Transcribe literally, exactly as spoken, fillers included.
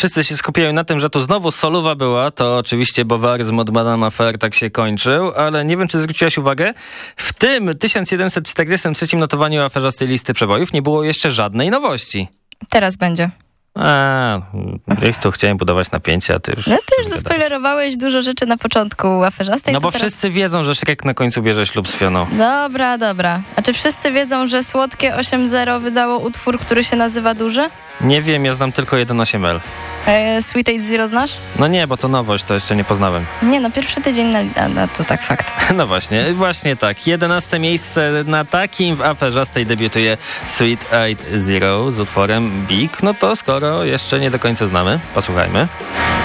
wszyscy się skupiają na tym, że to znowu solowa była, to oczywiście Bowaryzm od Madame Affair tak się kończył, ale nie wiem, czy zwróciłaś uwagę, w tym tysiąc siedemset czterdziestym trzecim notowaniu aferzastej listy przebojów nie było jeszcze żadnej nowości. Teraz będzie. A, jak to chciałem budować napięcie, a ty już... No ty już zaspoilerowałeś dużo rzeczy na początku aferzastej. No bo teraz... wszyscy wiedzą, że Shrek na końcu bierze ślub z Fioną. Dobra, dobra. A czy wszyscy wiedzą, że Słodkie osiem zero wydało utwór, który się nazywa Duży? Nie wiem, ja znam tylko jeden osiem L. E, Sweet eight zero znasz? No nie, bo to nowość, to jeszcze nie poznałem. Nie, no pierwszy tydzień na, na, na to tak fakt. No właśnie, właśnie tak. jedenaste miejsce na takim w aferzastej debiutuje Sweet eight zero z utworem Big. No to skoro jeszcze nie do końca znamy, posłuchajmy.